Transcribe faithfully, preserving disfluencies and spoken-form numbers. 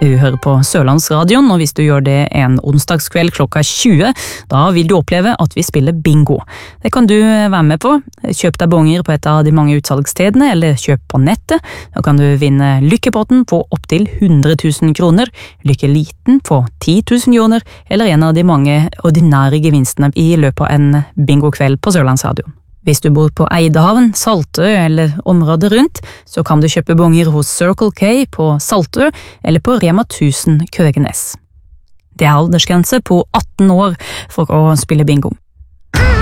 Du hører på Sørlandsradion, og hvis du gjør det en onsdagskveld klokka tjue, da vil du oppleve at vi spiller bingo. Det kan du være med på. Kjøp deg bonger på et av de mange utsalgsstedene, eller kjøp på nettet. Da kan du vinne lykkepotten på opptil hundre tusen kroner, lykkeliten på ti tusen kroner, eller en av de mange ordinære gevinstene i løpet av en bingokveld på Sørlandsradion. Hvis du bor på Eidehavn, Saltø eller området rundt, så kan du kjøpe bonger hos Circle K på Saltø eller på Rema tusen Køgenes. Det er aldersgrense på atten år for å spille bingo.